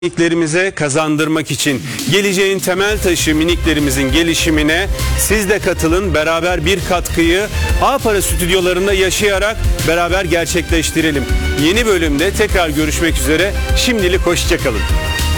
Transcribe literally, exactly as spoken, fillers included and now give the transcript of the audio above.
Miniklerimize kazandırmak için geleceğin temel taşı miniklerimizin gelişimine siz de katılın, beraber bir katkıyı A-Para stüdyolarında yaşayarak beraber gerçekleştirelim. Yeni bölümde tekrar görüşmek üzere, şimdilik hoşça kalın.